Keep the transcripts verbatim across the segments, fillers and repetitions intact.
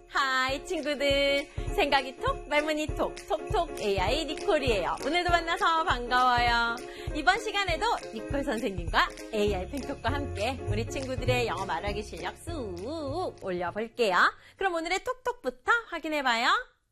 하이 친구들, 생각이 톡, 말문이 톡, 톡톡 에이아이 니콜이에요. 오늘도 만나서 반가워요. 이번 시간에도 니콜 선생님과 에이아이 팽톡과 함께 우리 친구들의 영어 말하기 실력 쑥 올려볼게요. 그럼 오늘의 톡톡부터 확인해봐요.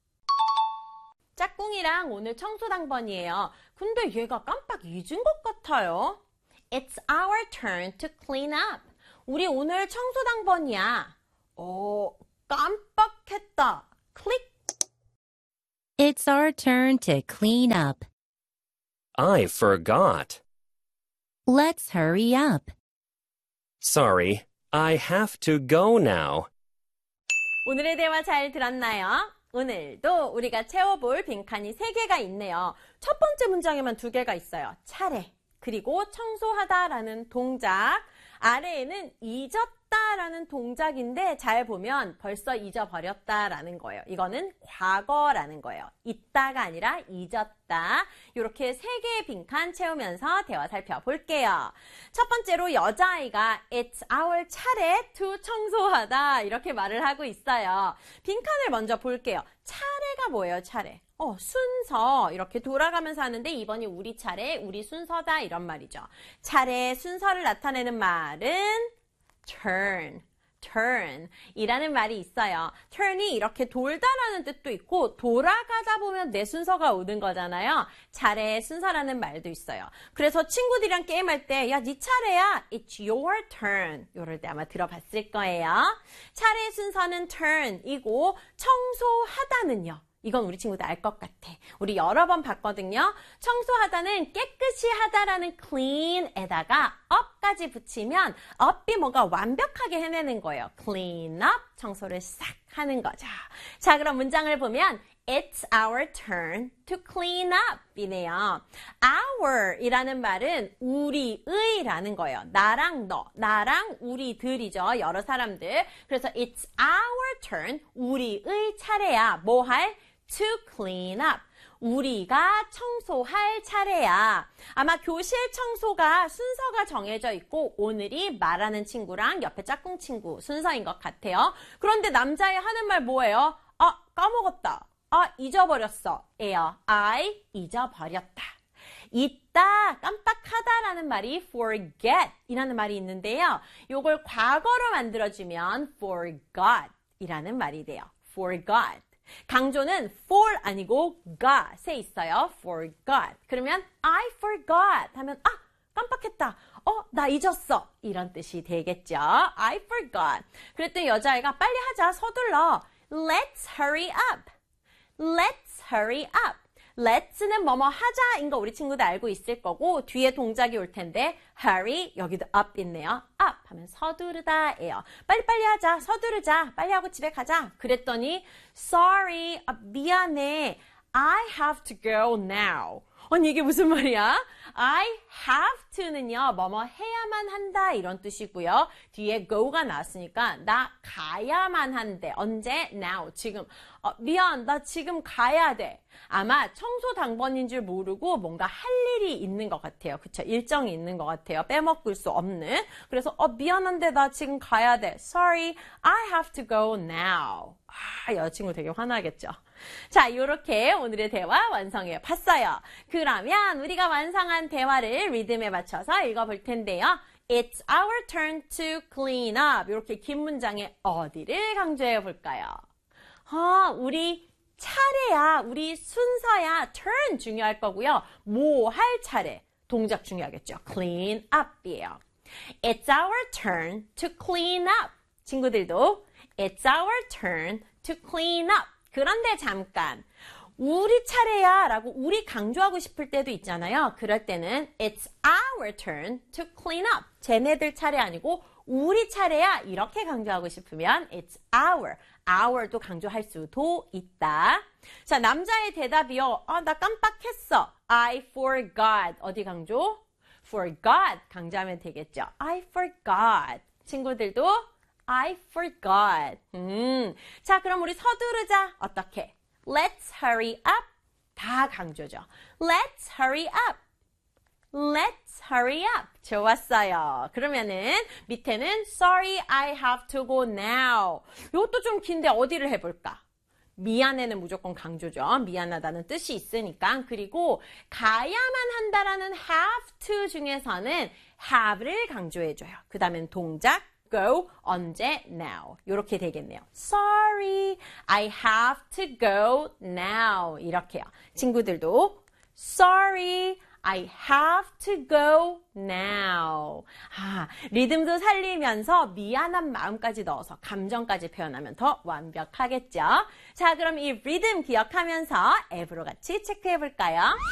짝꿍이랑 오늘 청소 당번이에요. 근데 얘가 깜빡 잊은 것 같아요. It's our turn to clean up. 우리 오늘 청소 당번이야. 어, 깜빡했다. 클릭. It's our turn to clean up. I forgot. Let's hurry up. Sorry, I have to go now. 오늘의 대화 잘 들었나요? 오늘도 우리가 채워볼 빈칸이 세 개가 있네요. 첫 번째 문장에만 두 개가 있어요. 차례, 그리고 청소하다라는 동작. 아래에는 잊었다라는 동작인데 잘 보면 벌써 잊어버렸다라는 거예요. 이거는 과거라는 거예요. 잊다가 아니라 잊었다. 이렇게 세 개의 빈칸 채우면서 대화 살펴볼게요. 첫 번째로 여자아이가 It's our 차례 to 청소하다 이렇게 말을 하고 있어요. 빈칸을 먼저 볼게요. 차례가 뭐예요? 차례. 어, 순서 이렇게 돌아가면서 하는데 이번이 우리 차례, 우리 순서다 이런 말이죠. 차례, 순서를 나타내는 말은 turn, turn 이라는 말이 있어요. turn이 이렇게 돌다라는 뜻도 있고 돌아가다 보면 내 순서가 오는 거잖아요. 차례, 순서라는 말도 있어요. 그래서 친구들이랑 게임할 때 야, 네 차례야. It's your turn. 이럴 때 아마 들어봤을 거예요. 차례 순서는 turn이고 청소하다는요. 이건 우리 친구들 알 것 같아. 우리 여러 번 봤거든요. 청소하다는 깨끗이 하다라는 clean에다가 up까지 붙이면 up이 뭔가 완벽하게 해내는 거예요. clean up, 청소를 싹 하는 거죠. 자, 그럼 문장을 보면 It's our turn to clean up 이네요. our 이라는 말은 우리의라는 거예요. 나랑 너, 나랑 우리들이죠. 여러 사람들. 그래서 It's our turn, 우리의 차례야. 뭐 할? To clean up. 우리가 청소할 차례야. 아마 교실 청소가 순서가 정해져 있고 오늘이 말하는 친구랑 옆에 짝꿍 친구 순서인 것 같아요. 그런데 남자애 하는 말 뭐예요? 아, 까먹었다. 아, 잊어버렸어. 에요. I 잊어버렸다. 잊다, 깜빡하다라는 말이 forget 이라는 말이 있는데요. 요걸 과거로 만들어주면 forgot 이라는 말이 돼요. forgot. 강조는 for 아니고 got에 있어요. forgot. 그러면 I forgot 하면 아, 깜빡했다. 어, 나 잊었어. 이런 뜻이 되겠죠. I forgot. 그랬더니 여자아이가 빨리 하자. 서둘러. Let's hurry up. Let's hurry up. Let's는 뭐뭐 하자인 거 우리 친구들 알고 있을 거고 뒤에 동작이 올 텐데 hurry, 여기도 up 있네요. up 하면 서두르다예요. 빨리빨리 하자. 서두르자. 빨리 하고 집에 가자. 그랬더니 sorry, 아, 미안해. I have to go now. 아니 이게 무슨 말이야? I have to는요. 뭐뭐 해야만 한다 이런 뜻이고요. 뒤에 go가 나왔으니까 나 가야만 한대. 언제? now. 지금. 어, 미안. 나 지금 가야 돼. 아마 청소 당번인 줄 모르고 뭔가 할 일이 있는 것 같아요. 그쵸? 일정이 있는 것 같아요. 빼먹을 수 없는. 그래서 어, 미안한데 나 지금 가야 돼. Sorry, I have to go now. 아, 여자친구 되게 화나겠죠. 자, 요렇게 오늘의 대화 완성해 봤어요. 그러면 우리가 완성한 대화를 리듬에 맞춰서 읽어볼 텐데요. It's our turn to clean up. 이렇게 긴 문장에 어디를 강조해 볼까요? 아, 우리 차례야, 우리 순서야, turn 중요할 거고요. 뭐 할 차례, 동작 중요하겠죠. clean up이에요. It's our turn to clean up. 친구들도 It's our turn to clean up. 그런데 잠깐, 우리 차례야 라고 우리 강조하고 싶을 때도 있잖아요. 그럴 때는 It's our turn to clean up. 쟤네들 차례 아니고 우리 차례야 이렇게 강조하고 싶으면 It's our, our도 강조할 수도 있다. 자, 남자의 대답이요. 아, 나 깜빡했어. I forgot. 어디 강조? forgot 강조하면 되겠죠. I forgot. 친구들도 I forgot. 음, 자, 그럼 우리 서두르자. 어떻게? Let's hurry up. 다 강조죠. Let's hurry up. Let's hurry up. 좋았어요. 그러면은 밑에는 Sorry, I have to go now. 이것도 좀 긴데 어디를 해볼까? 미안해는 무조건 강조죠. 미안하다는 뜻이 있으니까. 그리고 가야만 한다라는 have to 중에서는 have를 강조해줘요. 그 다음엔 동작 go, 언제, now. 이렇게 되겠네요. Sorry, I have to go now. 이렇게요. 친구들도 Sorry, I have to go now. 아, 리듬도 살리면서 미안한 마음까지 넣어서 감정까지 표현하면 더 완벽하겠죠? 자, 그럼 이 리듬 기억하면서 앱으로 같이 체크해 볼까요?